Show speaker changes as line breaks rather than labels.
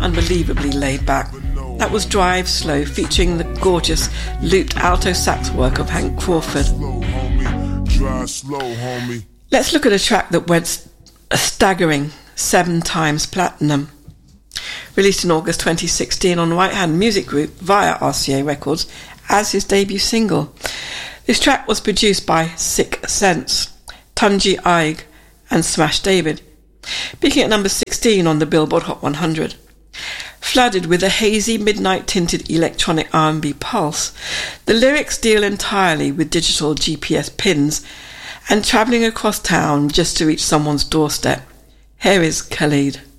unbelievably laid back. That was Drive Slow, featuring the gorgeous looped alto sax work of Hank Crawford. Let's look at a track that went a staggering 7 times platinum. Released in August 2016 on Right Hand Music Group via RCA Records as his debut single. This track was produced by Sick Sense, Tunji Aig and Smash David, peaking at number 16 on the Billboard Hot 100. Flooded with a hazy, midnight-tinted electronic R&B pulse, the lyrics deal entirely with digital GPS pins and travelling across town just to reach someone's doorstep. Here is Khalid.